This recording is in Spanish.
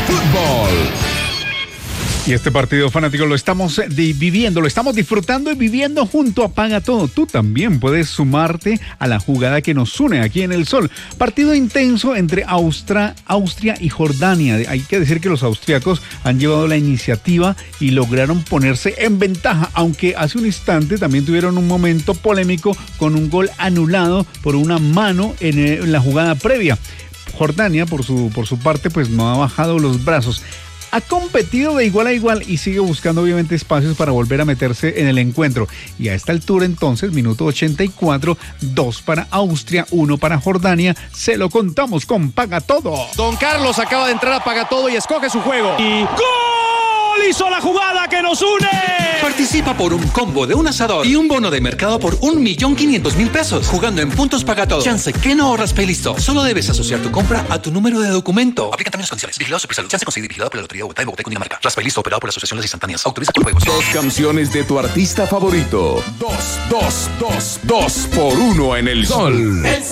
fútbol. Y este partido fanático lo estamos viviendo, lo estamos disfrutando y viviendo junto a Paga Todo. Tú también puedes sumarte a la jugada que nos une aquí en El Sol. Partido intenso entre Austria y Jordania. Hay que decir que los austriacos han llevado la iniciativa y lograron ponerse en ventaja, aunque hace un instante también tuvieron un momento polémico con un gol anulado por una mano en la jugada previa. Jordania, por su parte, pues no ha bajado los brazos. Ha competido de igual a igual y sigue buscando obviamente espacios para volver a meterse en el encuentro. Y a esta altura entonces, minuto 84, 2 para Austria, 1 para Jordania. Se lo contamos con Paga Todo. Don Carlos acaba de entrar a Paga Todo y escoge su juego. Y ¡gol! Hizo la jugada que nos une. Participa por un combo de un asador y un bono de mercado por 1.500.000 pesos. Jugando en Puntos Paga Todo. Chance que no raspe listo. Solo debes asociar tu compra a tu número de documento. Aplica también las condiciones. Vigilado Supersalud. Chance conseguir vigilado por la Lotería de Bogotá y Bogotá y Cundinamarca. Raspe listo operado por las asociaciones instantáneas. Autoriza por juegos. 2 canciones de tu artista favorito. 2 por 1 en El Sol.